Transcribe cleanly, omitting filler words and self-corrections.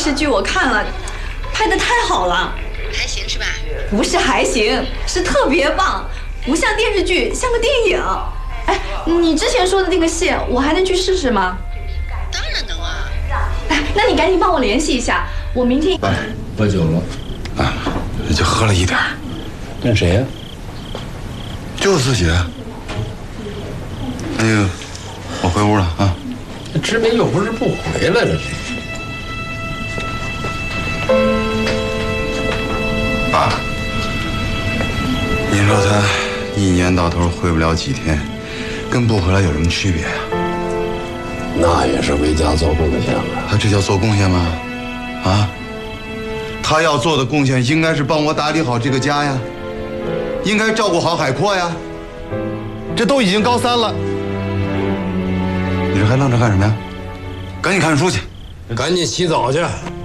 视剧我看了，拍得太好了。 还行是吧？ 不是还行，是特别棒，不像电视剧，像个电影。哎，你之前说的那个戏，我还能去试试吗？ 当然能啊。 哎，那你赶紧帮我联系一下，我明天。 喝酒了， 啊，就喝了一点。 跟谁呀？ 就是自己。那个，我回屋了啊。 那志明又不是不回来了，这是。 爸，你说他一年到头回不了几天，跟不回来有什么区别啊？ 那也是为家做贡献了。 他这叫做贡献吗？啊？他要做的贡献应该是帮我打理好这个家呀，应该照顾好海阔呀。这都已经高3了，你这还愣着干什么呀？赶紧看书去， 赶紧洗澡去。